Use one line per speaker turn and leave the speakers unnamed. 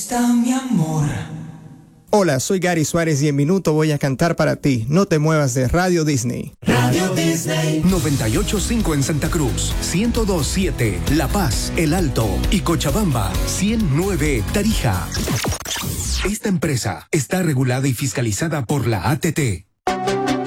está mi amor?
Hola, soy Gary Suárez y en minuto voy a cantar para ti. No te muevas de Radio Disney.
Radio Disney
98.5 en Santa Cruz, 102.7 La Paz, El Alto y Cochabamba, 100.9 Tarija. Esta empresa está regulada y fiscalizada por la ATT.